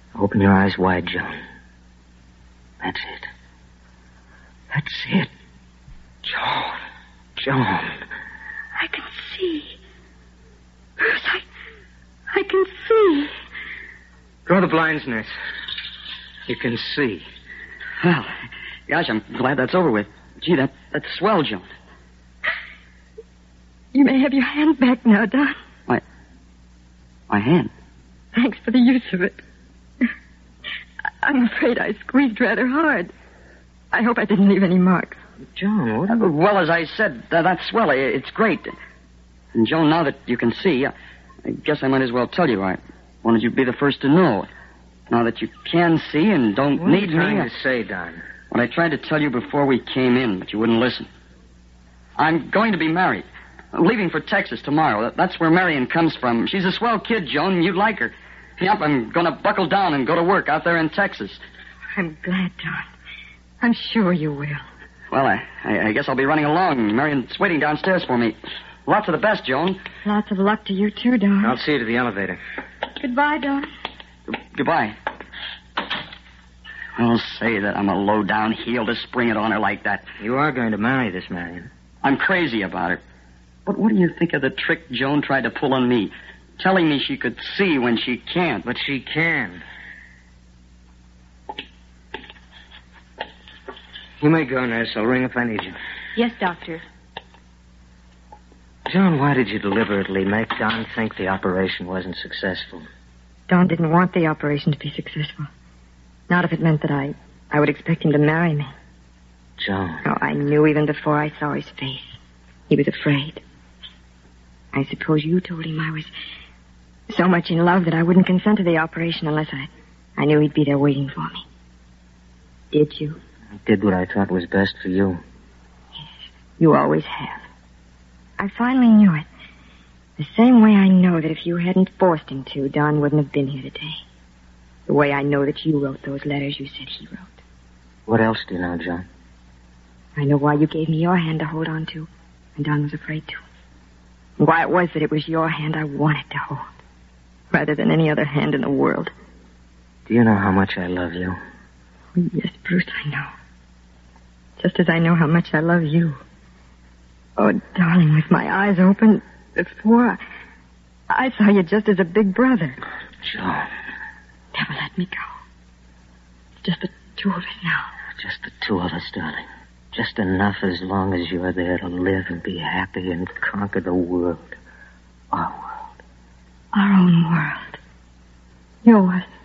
Open your eyes wide, Joan. That's it. That's it. Joan. I can see. Bruce, I can see. Draw the blinds, Nurse. You can see. Well, gosh, I'm glad that's over with. Gee, that's swell, Joan. You may have your hand back now, Don. My hand? Thanks for the use of it. I'm afraid I squeezed rather hard. I hope I didn't leave any marks. Joan, what? Well, as I said, that's swell. It's great. And, Joan, now that you can see, I guess I might as well tell you. I wanted you to be the first to know. Now that you can see and don't need me... What are you trying to say, Don? What I tried to tell you before we came in, but you wouldn't listen. I'm going to be married. I'm leaving for Texas tomorrow. That's where Marion comes from. She's a swell kid, Joan, and you'd like her. Yep, I'm going to buckle down and go to work out there in Texas. I'm glad, Don. I'm sure you will. Well, I guess I'll be running along. Marion's waiting downstairs for me. Lots of the best, Joan. Lots of luck to you, too, Don. I'll see you to the elevator. Goodbye, Don. Goodbye. I'll say that I'm a low-down heel to spring it on her like that. You are going to marry this Marion. I'm crazy about her. But what do you think of the trick Joan tried to pull on me? Telling me she could see when she can't. But she can. You may go, Nurse. I'll ring if I need you. Yes, Doctor. Joan, why did you deliberately make Don think the operation wasn't successful? Don didn't want the operation to be successful. Not if it meant that I would expect him to marry me. Joan. Oh, I knew even before I saw his face. He was afraid. I suppose you told him I was so much in love that I wouldn't consent to the operation unless I knew he'd be there waiting for me. Did you? I did what I thought was best for you. Yes, you always have. I finally knew it. The same way I know that if you hadn't forced him to, Don wouldn't have been here today. The way I know that you wrote those letters you said he wrote. What else do you know, Joan? I know why you gave me your hand to hold on to, and Don was afraid to. And why it was that it was your hand I wanted to hold, rather than any other hand in the world. Do you know how much I love you? Oh, yes, Bruce, I know. Just as I know how much I love you. Oh, darling, with my eyes open before, I saw you just as a big brother. Joan. Never let me go. It's just the two of us now. Just the two of us, darling. Just enough as long as you're there to live and be happy and conquer the world. Our world. Our own world. Yours.